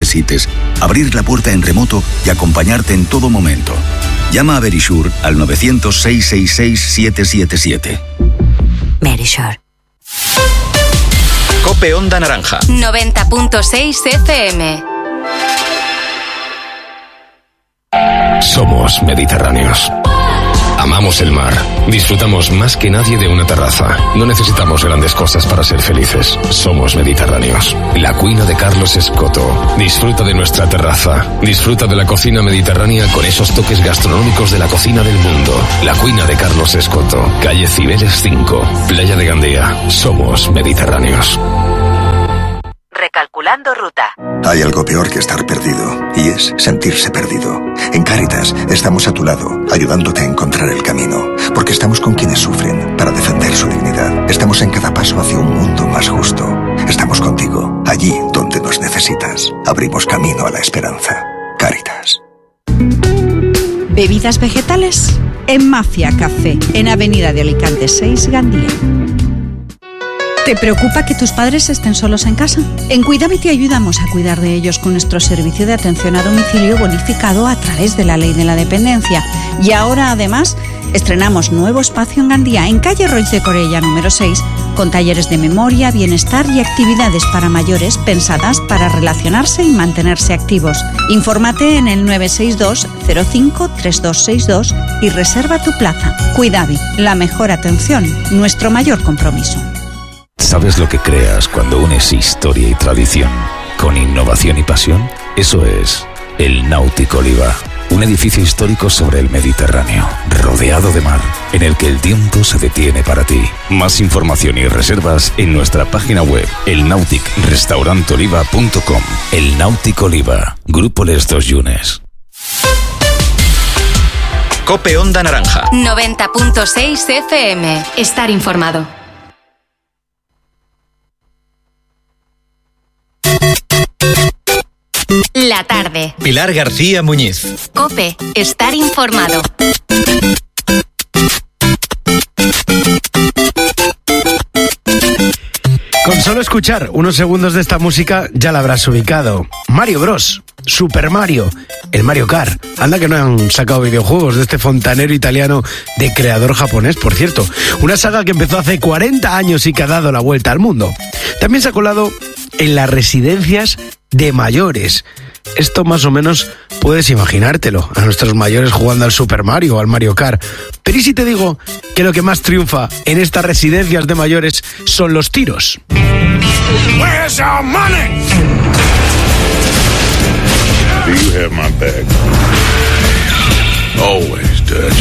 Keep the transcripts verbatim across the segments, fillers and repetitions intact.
necesites, abrir la puerta en remoto y acompañarte en todo momento. Llama a Verisure al nueve cero cero, seis seis seis, siete siete siete. Verisure. Cope Onda Naranja. noventa punto seis F M. Somos mediterráneos. Amamos el mar. Disfrutamos más que nadie de una terraza. No necesitamos grandes cosas para ser felices. Somos mediterráneos. La Cuina de Carlos Escoto. Disfruta de nuestra terraza. Disfruta de la cocina mediterránea con esos toques gastronómicos de la cocina del mundo. La Cuina de Carlos Escoto. Calle Cibeles cinco. Playa de Gandía. Somos mediterráneos. Recalculando ruta. Hay algo peor que estar perdido, y es sentirse perdido. En Cáritas estamos a tu lado, ayudándote a encontrar el camino, porque estamos con quienes sufren, para defender su dignidad. Estamos en cada paso hacia un mundo más justo. Estamos contigo, allí donde nos necesitas. Abrimos camino a la esperanza. Cáritas. ¿Bebidas vegetales? En Mafia Café, en Avenida de Alicante seis, Gandía. ¿Te preocupa que tus padres estén solos en casa? En Cuidame te ayudamos a cuidar de ellos con nuestro servicio de atención a domicilio bonificado a través de la Ley de la Dependencia. Y ahora, además, estrenamos nuevo espacio en Gandía, en calle Roig de Corella número seis, con talleres de memoria, bienestar y actividades para mayores pensadas para relacionarse y mantenerse activos. Infórmate en el nueve seis dos, cero cinco, tres dos seis dos y reserva tu plaza. Cuidame, la mejor atención, nuestro mayor compromiso. ¿Sabes lo que creas cuando unes historia y tradición con innovación y pasión? Eso es el Náutico Oliva, un edificio histórico sobre el Mediterráneo, rodeado de mar, en el que el tiempo se detiene para ti. Más información y reservas en nuestra página web, el nautic restaurant oliva punto com. El Náutico Oliva, Grupo Les Dos Yunes. Cope Onda Naranja. noventa punto seis F M. Estar informado. La tarde. Pilar García Muñiz. Cope, estar informado. Con solo escuchar unos segundos de esta música ya la habrás ubicado. Mario Bros, Super Mario, el Mario Kart. Anda que no han sacado videojuegos de este fontanero italiano de creador japonés, por cierto. Una saga que empezó hace cuarenta años y que ha dado la vuelta al mundo. También se ha colado en las residencias de mayores. Esto más o menos puedes imaginártelo, a nuestros mayores jugando al Super Mario o al Mario Kart. Pero ¿y si te digo que lo que más triunfa en estas residencias de mayores son los tiros? Where's our money? Do you have my back? Always, Dutch.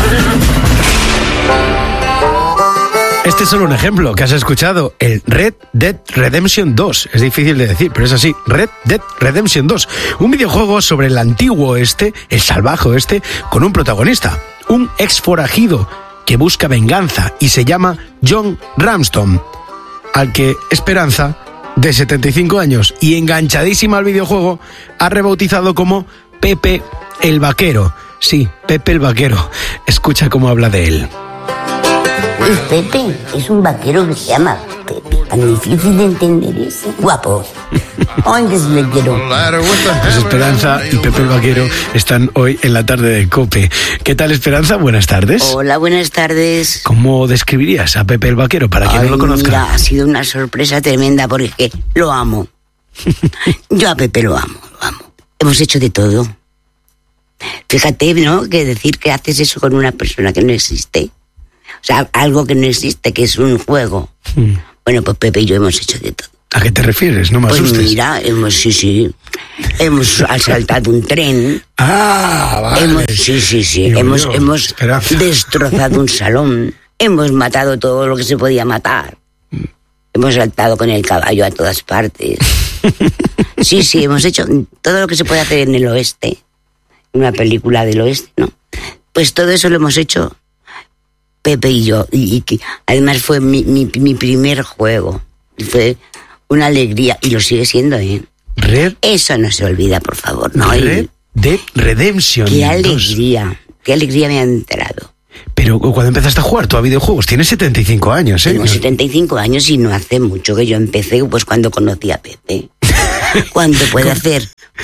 Este es solo un ejemplo que has escuchado, el Red Dead Redemption dos. Es difícil de decir, pero es así, Red Dead Redemption dos. Un videojuego sobre el antiguo oeste, el salvaje oeste, con un protagonista, un ex forajido que busca venganza y se llama John Ramston, al que Esperanza, de setenta y cinco años y enganchadísima al videojuego, ha rebautizado como Pepe el Vaquero. Sí, Pepe el Vaquero. Escucha cómo habla de él. Pues Pepe es un vaquero que se llama Pepe. Tan difícil de entender eso. Guapo. Ay, que se le quiero. Pues Esperanza y Pepe el Vaquero están hoy en la tarde de COPE. ¿Qué tal, Esperanza? Buenas tardes. Hola, buenas tardes. ¿Cómo describirías a Pepe el Vaquero para quien Ay, no lo conozca? Mira, ha sido una sorpresa tremenda porque lo amo. Yo a Pepe lo amo, lo amo. Hemos hecho de todo. Fíjate, ¿no? Que decir que haces eso con una persona que no existe. O sea, algo que no existe, que es un juego. Mm. Bueno, pues Pepe y yo hemos hecho de todo. ¿A qué te refieres? No me pues asustes. Mira, hemos, sí, sí. Hemos asaltado un tren. Ah, vale. Hemos, sí, sí, sí. Yo, hemos, yo, hemos destrozado un salón. Hemos matado todo lo que se podía matar. Mm. Hemos saltado con el caballo a todas partes. Sí, sí, hemos hecho todo lo que se puede hacer en el oeste. Una película del oeste, ¿no? Pues todo eso lo hemos hecho Pepe y yo, y, y que además fue mi, mi, mi primer juego. Fue una alegría, y lo sigue siendo, ¿eh? Red. Eso no se olvida, por favor, ¿no? Red Dead Redemption. Qué alegría, dos. Qué alegría me ha enterado. Pero cuando empezaste a jugar tú a videojuegos, tienes setenta y cinco años, ¿eh? Tengo setenta y cinco años y no hace mucho que yo empecé, pues cuando conocí a Pepe. ¿Cuánto puede hacer?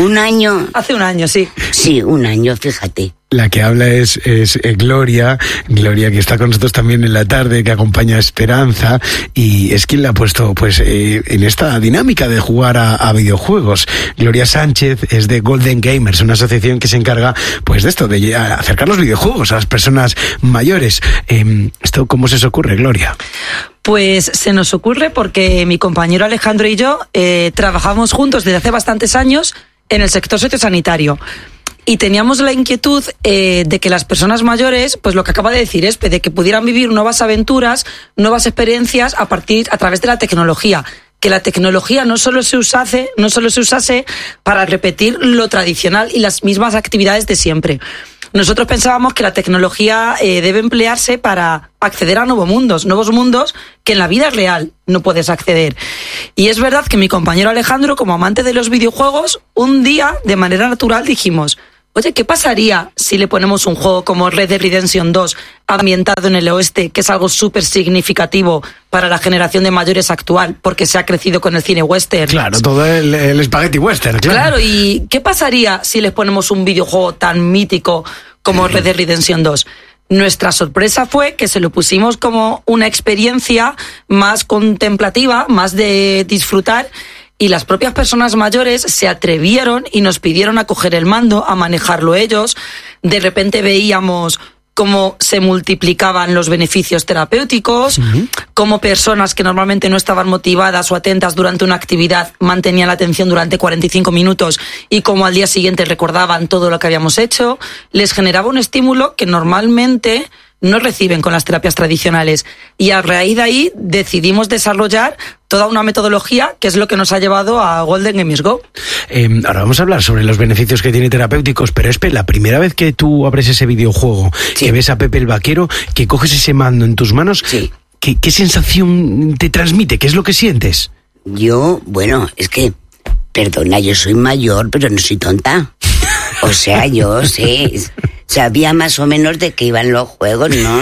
¿Un año? Hace un año, sí. Sí, un año, fíjate. La que habla es, es eh, Gloria, Gloria que está con nosotros también en la tarde, que acompaña a Esperanza, y es quien la ha puesto pues eh, en esta dinámica de jugar a, a videojuegos. Gloria Sánchez es de Golden Gamers, una asociación que se encarga pues de esto, de acercar los videojuegos a las personas mayores. Eh, ¿Esto cómo se os ocurre, Gloria? Pues se nos ocurre porque mi compañero Alejandro y yo eh, trabajamos juntos desde hace bastantes años en el sector sociosanitario. Y teníamos la inquietud eh, de que las personas mayores, pues lo que acaba de decir Espe, de que pudieran vivir nuevas aventuras, nuevas experiencias a partir, a través de la tecnología. Que la tecnología no solo se usase, no solo se usase para repetir lo tradicional y las mismas actividades de siempre. Nosotros pensábamos que la tecnología eh, debe emplearse para acceder a nuevos mundos, nuevos mundos que en la vida real no puedes acceder. Y es verdad que mi compañero Alejandro, como amante de los videojuegos, un día, de manera natural, dijimos: oye, ¿qué pasaría si le ponemos un juego como Red Dead Redemption dos ambientado en el oeste, que es algo súper significativo para la generación de mayores actual, porque se ha crecido con el cine western? Claro, todo el, el spaghetti western, claro. Claro, ¿y qué pasaría si les ponemos un videojuego tan mítico como Red Dead Redemption dos? Nuestra sorpresa fue que se lo pusimos como una experiencia más contemplativa, más de disfrutar, y las propias personas mayores se atrevieron y nos pidieron a coger el mando, a manejarlo ellos. De repente veíamos cómo se multiplicaban los beneficios terapéuticos, uh-huh. cómo personas que normalmente no estaban motivadas o atentas durante una actividad mantenían la atención durante cuarenta y cinco minutos y cómo al día siguiente recordaban todo lo que habíamos hecho. Les generaba un estímulo que normalmente no reciben con las terapias tradicionales. Y a raíz de ahí decidimos desarrollar toda una metodología que es lo que nos ha llevado a Golden Gamers Go. Eh, ahora vamos a hablar sobre los beneficios que tiene terapéuticos, pero Espe, la primera vez que tú abres ese videojuego, sí. que ves a Pepe el Vaquero, que coges ese mando en tus manos, sí. ¿qué, qué sensación te transmite? ¿Qué es lo que sientes? Yo, bueno, es que, perdona, yo soy mayor, pero no soy tonta. O sea, yo sé, sabía más o menos de qué iban los juegos, ¿no?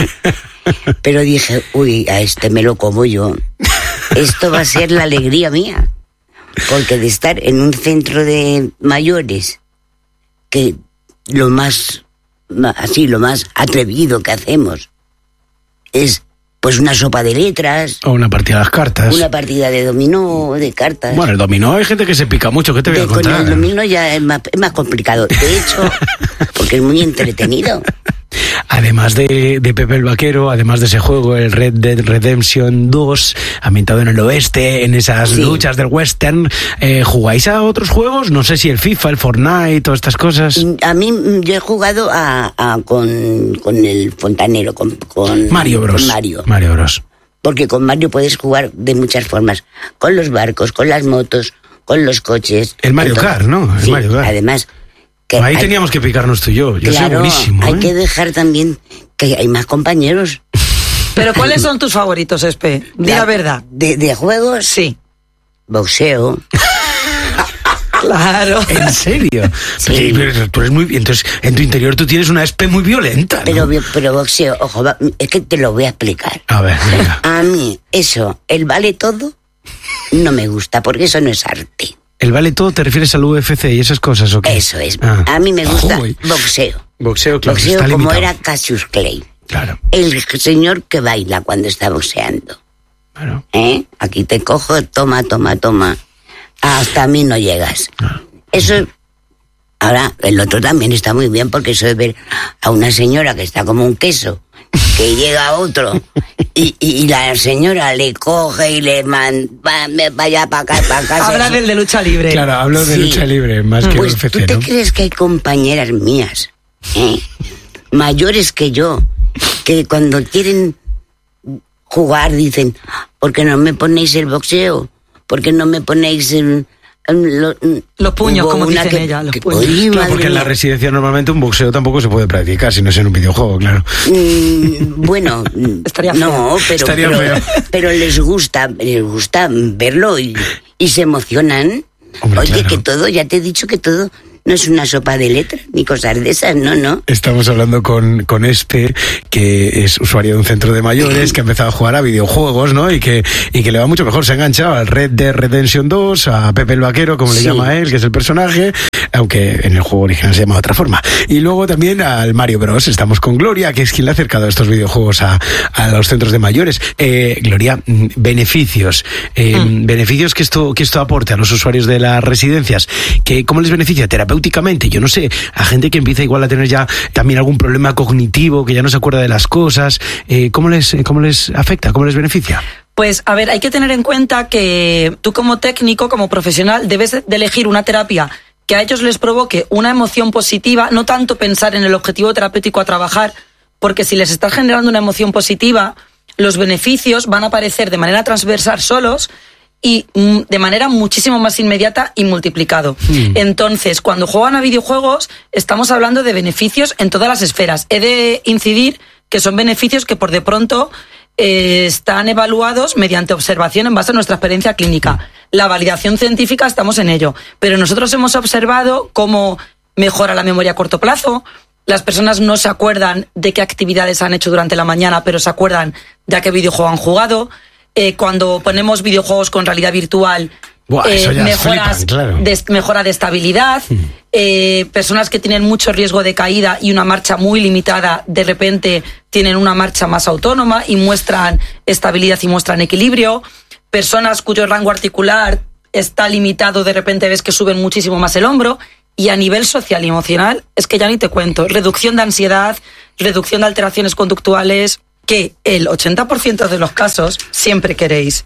Pero dije, uy, a este me lo como yo. Esto va a ser la alegría mía. Porque de estar en un centro de mayores, que lo más, así, lo más atrevido que hacemos es pues una sopa de letras. O una partida de las cartas. Una partida de dominó, de cartas. Bueno, el dominó hay gente que se pica mucho, ¿qué te voy a contar? Con el dominó ya es más, es más complicado. De hecho, porque es muy entretenido. Además de, de Pepe el Vaquero, además de ese juego, el Red Dead Redemption dos, ambientado en el oeste, en esas sí. luchas del western, eh, ¿jugáis a otros juegos? No sé si el FIFA, el Fortnite, todas estas cosas. A mí, yo he jugado a, a, con, con el fontanero, con, con Mario Bros. Con Mario. Mario Bros. Porque con Mario puedes jugar de muchas formas, con los barcos, con las motos, con los coches. El Mario Kart, ¿no? El sí, Mario Kart. Además... Que Ahí hay, teníamos que picarnos tú y yo. Yo claro, soy buenísimo. Hay ¿eh? que dejar también que hay más compañeros. ¿Pero cuáles son tus favoritos, Espe? Di la verdad. ¿De, de juegos? Sí. Boxeo. Claro. ¿En serio? Sí. Pero tú eres muy... Entonces, en tu interior tú tienes una Espe muy violenta, ¿no? Pero, pero boxeo, ojo, es que te lo voy a explicar. A ver, venga. A mí, eso, el vale todo, no me gusta, porque eso no es arte. ¿El vale todo te refieres al U F C y esas cosas o qué? Eso es. Ah. A mí me gusta Uy. boxeo. Boxeo, claro. Boxeo está como limitado. era Cassius Clay. Claro. El señor que baila cuando está boxeando. Claro. ¿Eh? Aquí te cojo, toma, toma, toma. Hasta a mí no llegas. Claro. Eso... Ahora, el otro también está muy bien, porque eso de ver a una señora que está como un queso, que llega a otro, y, y, y la señora le coge y le manda, vaya para acá, para acá. Habla del de lucha libre. Claro, hablo de sí. lucha libre, más que pues U F C, ¿tú te ¿no? crees que hay compañeras mías, eh, mayores que yo, que cuando quieren jugar dicen, ¿por qué no me ponéis el boxeo? ¿Por qué no me ponéis el... Lo, los puños, como dicen que, ella, los que, puños. Oye, claro, porque en la residencia normalmente un boxeo tampoco se puede practicar si no es en un videojuego, claro. Mm, bueno, estaría no, feo. pero, estaría pero, feo. pero les gusta, les gusta verlo y, y se emocionan. Hombre, Oye, claro. que todo, ya te he dicho que todo no es una sopa de letras ni cosas de esas, no, no. Estamos hablando con, con Espe, que es usuario de un centro de mayores, que ha empezado a jugar a videojuegos, ¿no? Y que, y que le va mucho mejor. Se ha enganchado al Red Dead Redemption dos, a Pepe el Vaquero, como le Sí. llama a él, que es el personaje, aunque en el juego original se llama de otra forma. Y luego también al Mario Bros. Estamos con Gloria, que es quien le ha acercado estos videojuegos a, a los centros de mayores. Eh, Gloria, beneficios, eh, mm. beneficios que esto, que esto aporte a los usuarios de las residencias, que ¿cómo les beneficia terapéuticamente? Yo no sé, a gente que empieza igual a tener ya también algún problema cognitivo, que ya no se acuerda de las cosas, eh, ¿cómo les, cómo les afecta? ¿Cómo les beneficia? Pues, a ver, hay que tener en cuenta que tú como técnico, como profesional, debes de elegir una terapia que a ellos les provoque una emoción positiva, no tanto pensar en el objetivo terapéutico a trabajar, porque si les estás generando una emoción positiva, los beneficios van a aparecer de manera transversal solos y de manera muchísimo más inmediata y multiplicado. Mm. Entonces, cuando juegan a videojuegos, estamos hablando de beneficios en todas las esferas. He de incidir que son beneficios que por de pronto eh, están evaluados mediante observación en base a nuestra experiencia clínica. La validación científica estamos en ello, pero nosotros hemos observado cómo mejora la memoria a corto plazo. Las personas no se acuerdan de qué actividades han hecho durante la mañana, pero se acuerdan de a qué videojuego han jugado. Eh, cuando ponemos videojuegos con realidad virtual, Buah, eh, mejoras flipan, claro. de, mejora de estabilidad, mm. eh, personas que tienen mucho riesgo de caída y una marcha muy limitada, de repente tienen una marcha más autónoma y muestran estabilidad y muestran equilibrio. Personas cuyo rango articular está limitado, de repente ves que suben muchísimo más el hombro. Y a nivel social y emocional, es que ya ni te cuento, reducción de ansiedad, reducción de alteraciones conductuales, que el ochenta por ciento de los casos siempre queréis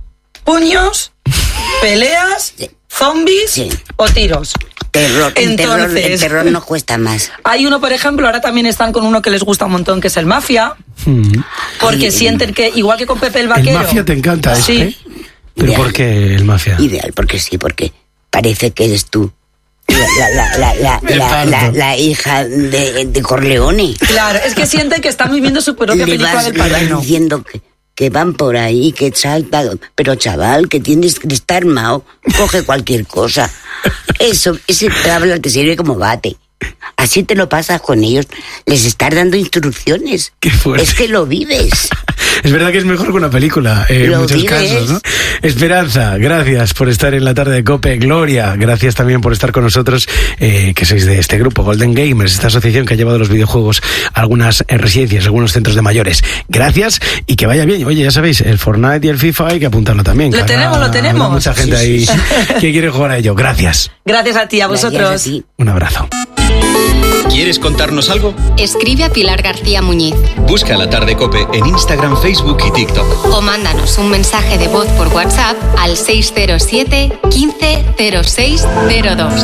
puños, peleas, zombies sí. o tiros. Terror. Entonces, el, terror, el terror nos cuesta más. Hay uno, por ejemplo, ahora también están con uno que les gusta un montón, que es el Mafia, mm. porque Ay, sienten que, igual que con Pepe el Vaquero... El Mafia te encanta, ¿eh? Sí. ¿Pero Ideal. por qué el Mafia? Ideal, porque sí, porque parece que eres tú. La, la, la, la, la, la, la hija de, de Corleone. Claro, es que sienten que están viviendo su propia le película vas, del padrino. Le vas diciendo que, que van por ahí, que saltan. Pero chaval, que tienes que estar armado, coge cualquier cosa. Eso, ese tabla te sirve como bate. Así te lo pasas con ellos. Les estás dando instrucciones. Qué fuerte. Es que lo vives. Es verdad que es mejor que una película eh, en muchos vives. casos, ¿no? Esperanza, gracias por estar en la tarde de COPE. Gloria, gracias también por estar con nosotros, eh, que sois de este grupo, Golden Gamers, esta asociación que ha llevado los videojuegos a algunas eh, residencias, a algunos centros de mayores. Gracias y que vaya bien. Oye, ya sabéis, el Fortnite y el FIFA hay que apuntarlo también. Lo tenemos, lo tenemos. Mucha gente sí, sí. ahí que quiere jugar a ello. Gracias. Gracias a ti, a vosotros. A ti. Un abrazo. ¿Quieres contarnos algo? Escribe a Pilar García Muñiz. Busca La Tarde COPE en Instagram, Facebook y TikTok. O mándanos un mensaje de voz por WhatsApp al seis cero siete, quince, cero seis cero dos.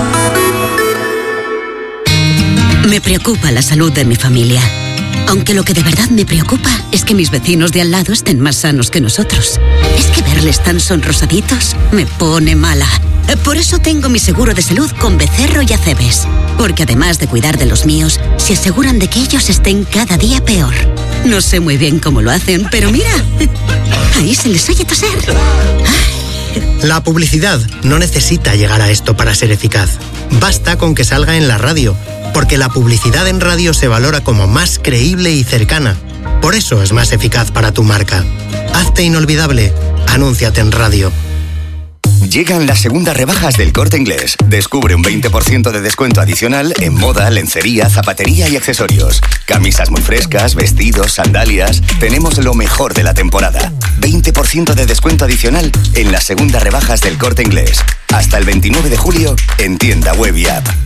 Me preocupa la salud de mi familia. Aunque lo que de verdad me preocupa es que mis vecinos de al lado estén más sanos que nosotros. Es que verles tan sonrosaditos me pone mala. Por eso tengo mi seguro de salud con Becerro y Acebes. Porque además de cuidar de los míos, se aseguran de que ellos estén cada día peor. No sé muy bien cómo lo hacen, pero mira, ahí se les oye toser. La publicidad no necesita llegar a esto para ser eficaz. Basta con que salga en la radio, porque la publicidad en radio se valora como más creíble y cercana. Por eso es más eficaz para tu marca. Hazte inolvidable. Anúnciate en radio. Llegan las segundas rebajas del Corte Inglés. Descubre un veinte por ciento de descuento adicional en moda, lencería, zapatería y accesorios. Camisas muy frescas, vestidos, sandalias. Tenemos lo mejor de la temporada. veinte por ciento de descuento adicional en las segundas rebajas del Corte Inglés. Hasta el veintinueve de julio en tienda web y app.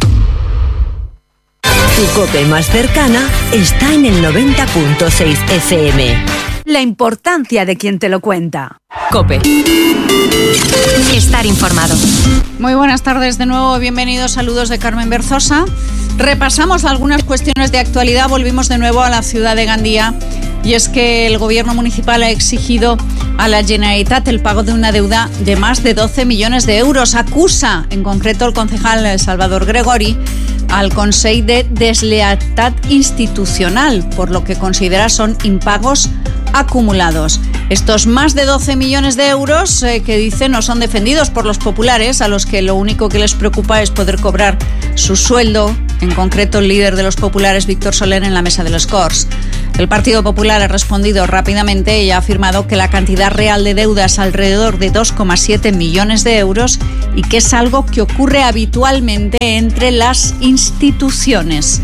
Tu COPE más cercana está en el noventa punto seis F M. La importancia de quien te lo cuenta. COPE. Estar informado. Muy buenas tardes de nuevo, bienvenidos, saludos de Carmen Berzosa. Repasamos algunas cuestiones de actualidad, volvimos de nuevo a la ciudad de Gandía. Y es que el gobierno municipal ha exigido a la Generalitat el pago de una deuda de más de doce millones de euros. Acusa, en concreto, el concejal Salvador Gregori al Consell de Deslealtat Institucional, por lo que considera son impagos acumulados. Estos más de doce millones de euros eh, que dicen no son defendidos por los populares, a los que lo único que les preocupa es poder cobrar su sueldo, en concreto el líder de los populares, Víctor Soler, en la mesa de los Corts. El Partido Popular ha respondido rápidamente y ha afirmado que la cantidad real de deuda es alrededor de dos coma siete millones de euros y que es algo que ocurre habitualmente entre las instituciones.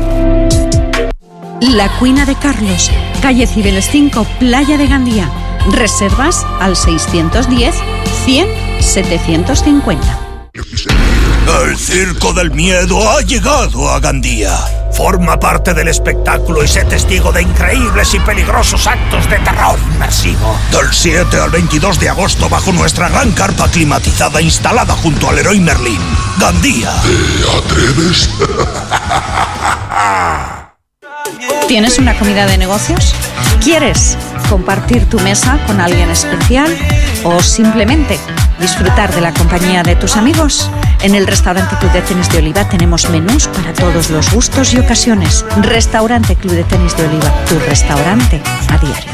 La Cuina de Carlos, calle Cibeles cinco, Playa de Gandía. Reservas al seiscientos diez, cien, setecientos cincuenta. El Circo del Miedo ha llegado a Gandía. Forma parte del espectáculo y sé testigo de increíbles y peligrosos actos de terror inmersivo. Del siete al veintidós de agosto bajo nuestra gran carpa climatizada instalada junto al Leroy Merlin. Gandía. ¿Te atreves? ¿Tienes una comida de negocios? ¿Quieres compartir tu mesa con alguien especial o simplemente disfrutar de la compañía de tus amigos? En el Restaurante Club de Tenis de Oliva tenemos menús para todos los gustos y ocasiones. Restaurante Club de Tenis de Oliva, tu restaurante a diario.